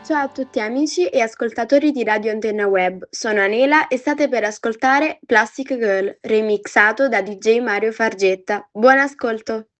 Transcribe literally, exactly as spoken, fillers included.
Ciao a tutti amici e ascoltatori di Radio Antenna Web, sono Anela e state per ascoltare Plastic Girl, remixato da D J Mario Fargetta. Buon ascolto!